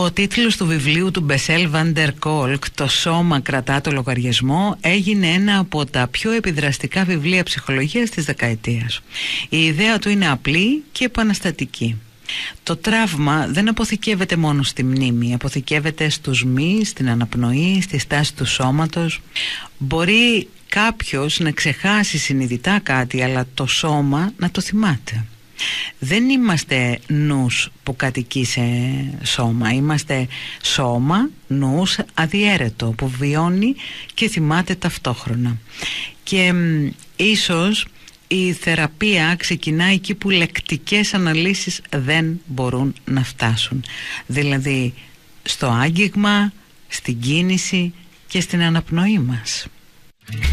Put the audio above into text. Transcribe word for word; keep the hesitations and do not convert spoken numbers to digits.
Ο τίτλος του βιβλίου του Μπεσέλ Βάντερ Κόλκ, «Το σώμα κρατά το λογαριασμό», έγινε ένα από τα πιο επιδραστικά βιβλία ψυχολογίας της δεκαετίας. Η ιδέα του είναι απλή και επαναστατική. Το τραύμα δεν αποθηκεύεται μόνο στη μνήμη, αποθηκεύεται στους μυς, στην αναπνοή, στη στάση του σώματος. Μπορεί κάποιος να ξεχάσει συνειδητά κάτι, αλλά το σώμα να το θυμάται. Δεν είμαστε νους που κατοικεί σε σώμα, είμαστε σώμα, νους αδιέρετο που βιώνει και θυμάται ταυτόχρονα. Και μ, ίσως η θεραπεία ξεκινάει εκεί που λεκτικές αναλύσεις δεν μπορούν να φτάσουν, δηλαδή στο άγγιγμα, στην κίνηση και στην αναπνοή μας.